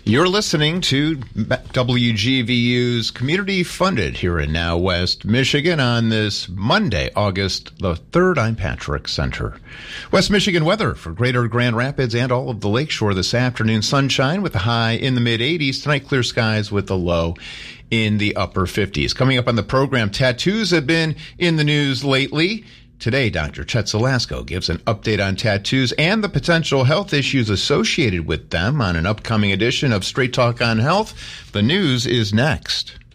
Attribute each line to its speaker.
Speaker 1: You're listening to WGVU's Community Funded here in Now West Michigan on this Monday, August the 3rd. I'm Patrick Center. West Michigan weather for Greater Grand Rapids and all of the Lakeshore this afternoon. Sunshine with the high in the mid-80s. Tonight, clear skies with the low in the upper 50s. Coming up on the program, tattoos have been in the news lately. Today, Dr. Chet Zalasko gives an update on tattoos and the potential health issues associated with them on an upcoming edition of Straight Talk on Health. The news is next.